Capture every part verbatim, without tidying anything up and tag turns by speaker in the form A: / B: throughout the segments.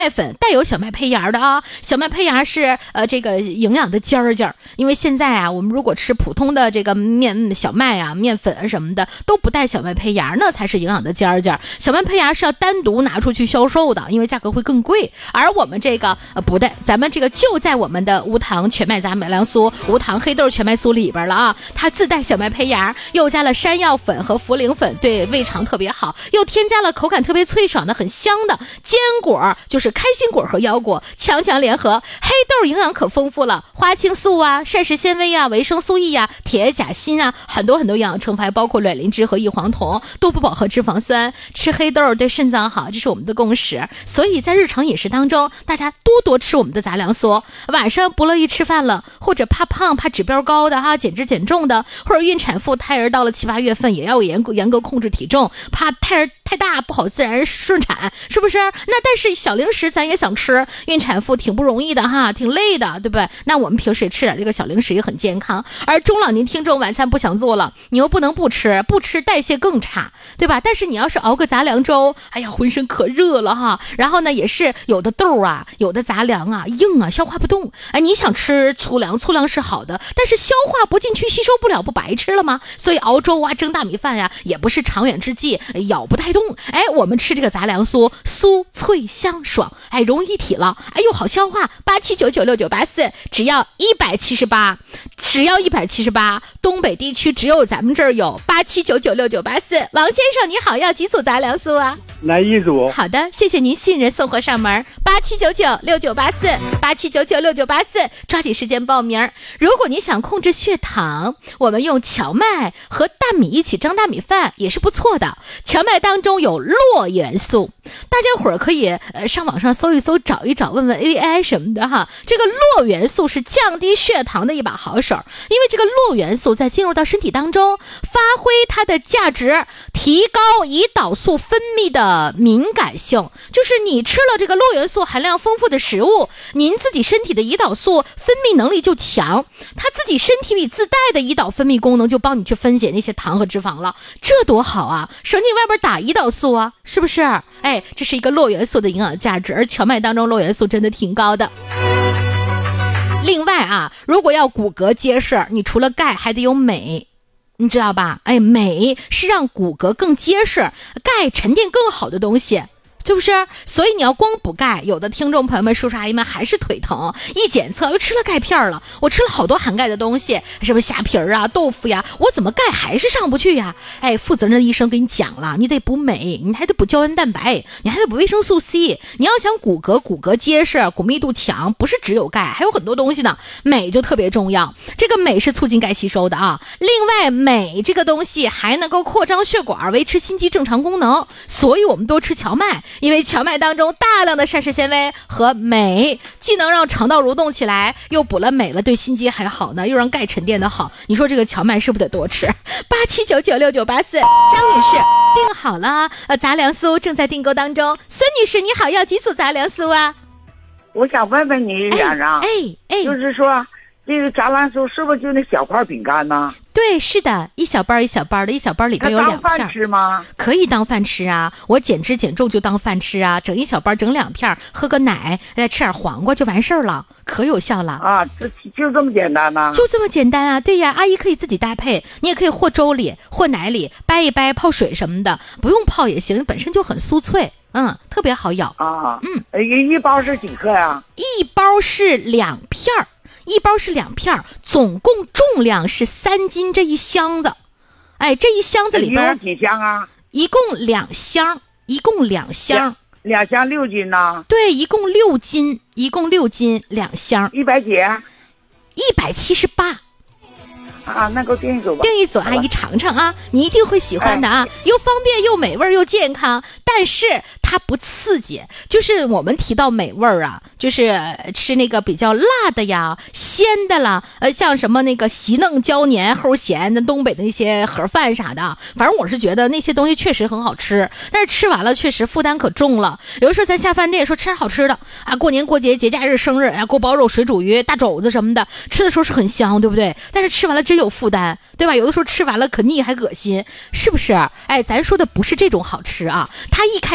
A: 麦粉带有小麦胚芽的啊，小麦胚芽是呃这个营养的尖儿尖儿，因为现在啊，我们如果吃普通的这个面小麦啊、面粉啊什么的都不带小麦胚芽，那才是营养的尖儿尖儿。小麦胚芽是要单独拿出去销售的，因为价格会更贵。而我们这个呃不对，咱们这个就在我们的无糖全麦杂粮酥、无糖黑豆全麦酥里边了啊，它自带小麦胚芽，又加了山药粉和茯苓粉，对胃肠特别好，又添加了口感特别脆爽的很香的坚果，就是开心果和腰果强强联合。黑豆营养可丰富了，花青素啊、膳食纤维啊、维生素 E 啊、铁钾锌啊，很多很多营养成分，还包括卵磷脂和异黄酮，都不饱和脂肪酸。吃黑豆对肾脏好，这是我们的共识。所以在日常饮食当中，大家多多吃我们的杂粮酥。晚上不乐意吃饭了，或者怕胖、怕指标高的哈、减脂减重的，或者孕产妇、胎儿到了七八月份也要严格严格控制体重，怕胎儿太大不好自然顺产，是不是？那但是小零食咱也想吃，孕产妇挺不容易的哈，挺累的，对不对？那我们平时也吃点这个小零食也很健康。而中老年听众晚餐不想做了，你又不能不吃，不吃代谢更差，对吧？但是你要是熬个杂粮粥，哎呀，浑身可热了哈。然后呢，也是有的豆啊，有的杂粮啊，硬啊，消化不动。哎，你想吃粗粮，粗粮是好的，但是消化不进去，吸收不了，不白吃了吗？所以熬粥啊，蒸大米饭呀、啊，也不是长远之计，咬不太动。哎，我们吃这个杂粮酥，酥脆香爽，哎，融一体了，哎呦，好消化。八七九九六九八四，只要一百七十八，只要一百七十八。东北地区只有咱们这儿有。八七九九六九八四，王先生你好，要几组杂粮酥啊？
B: 来一组。
A: 好的，谢谢您信任，送货上门。八七九九六九八四，八七九九六九八四，抓紧时间报名。如果你想控制血糖，我们用荞麦和大米一起蒸大米饭也是不错的。荞麦当中有络元素，大家伙儿可以呃上网上搜一搜，找一找，问问 A I 什么的哈。这个络元素是降低血糖的一把好手，因为这个络元素在进入到身体当中，发挥它的价值，提高胰岛素分泌的敏感性。就是你吃了这个络元素含量丰富的食物，您自己身体的胰岛素分泌能力就强，它自己身体里自带的胰岛分泌功能就帮你去分解那些糖和脂肪了，这多好啊，省你外边打胰岛素啊，是不是？哎，这是一个络元素的营养价值，而荞麦当中络元素真的挺高的。另外啊，如果要骨骼结实，你除了钙还得有镁，你知道吧？哎，镁是让骨骼更结实，钙沉淀更好的东西，是不是？所以你要光补钙，有的听众朋友们、叔叔阿姨们还是腿疼，一检测又吃了钙片了，我吃了好多含钙的东西，什么虾皮啊、豆腐呀，我怎么钙还是上不去呀？哎，负责任的医生跟你讲了，你得补镁，你还得补胶原蛋白，你还得补维生素 C。你要想骨骼骨骼结实、骨密度强，不是只有钙，还有很多东西呢。镁就特别重要，这个镁是促进钙吸收的啊。另外，镁这个东西还能够扩张血管，维持心肌正常功能，所以我们多吃荞麦。因为荞麦当中大量的膳食纤维和镁，既能让肠道蠕动起来，又补了镁了，对心肌还好呢，又让钙沉淀的好。你说这个荞麦是不是得多吃？八七九九六九八四，张女士订好了，呃，杂粮酥正在订购当中。孙女士你好，要几组杂粮酥啊？
C: 我想问问你，院长，
A: 哎哎，
C: 就是说这个杂粮酥是不是就那小块饼干呢？
A: 对，是的，一小包一小包的，一小包里边有两片。
C: 当饭吃吗？
A: 可以当饭吃啊，我减脂减重就当饭吃啊，整一小包整两片，喝个奶，再吃点黄瓜就完事儿了，可有效了
C: 啊！这就这么简单呢？
A: 就这么简单啊！对呀，阿姨可以自己搭配，你也可以和粥里、和奶里掰一掰，泡水什么的，不用泡也行，本身就很酥脆，嗯，特别好咬
C: 啊。嗯，一一包是几克呀？
A: 一包是两片儿。一包是两片，总共重量是三斤，这一箱子，哎，这一箱子里边
C: 有几箱啊？
A: 一共两箱，一共两箱，
C: 两箱六斤呢？
A: 对，一共六斤，一共六斤两箱，
C: 一百几？
A: 一百七十八。
C: 啊，那给我订一组吧。
A: 订一组，阿姨尝尝啊，你一定会喜欢的啊，哎、又方便又美味又健康，但是它不刺激。就是我们提到美味啊，就是吃那个比较辣的呀、鲜的啦，呃，像什么那个席弄椒黏齁咸的东北的那些盒饭啥的，反正我是觉得那些东西确实很好吃，但是吃完了确实负担可重了。有的时候咱下饭店说吃点好吃的啊，过年过节、节假日、生日啊，锅包肉、水煮鱼、大肘子什么的，吃的时候是很香，对不对？但是吃完了真有负担，对吧？有的时候吃完了可腻还恶心，是不是？哎，咱说的不是这种好吃啊，他一开始吃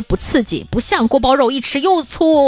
A: 不刺激，不像锅包肉一吃又粗